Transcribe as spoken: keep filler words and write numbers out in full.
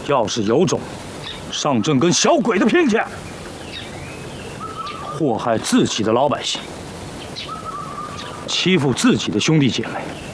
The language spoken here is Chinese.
要是有种上阵跟小鬼子拼去，祸害自己的老百姓，欺负自己的兄弟姐妹。